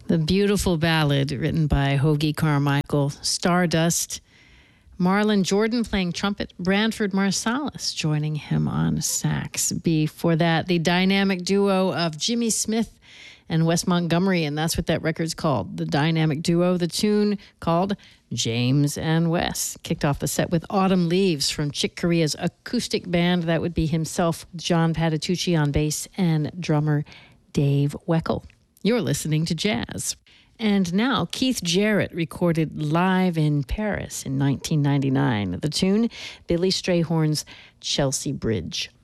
The beautiful ballad written by Hoagy Carmichael, Stardust. Marlon Jordan playing trumpet, Branford Marsalis joining him on sax. Before that, the dynamic duo of Jimmy Smith and Wes Montgomery, and that's what that record's called, the dynamic duo. The tune called James and Wes. Kicked off the set with Autumn Leaves from Chick Corea's acoustic band. That would be himself, John Patitucci on bass, and drummer Dave Weckl. You're listening to Jazz. And now, Keith Jarrett recorded live in Paris in 1999. The tune, Billy Strayhorn's Chelsea Bridge.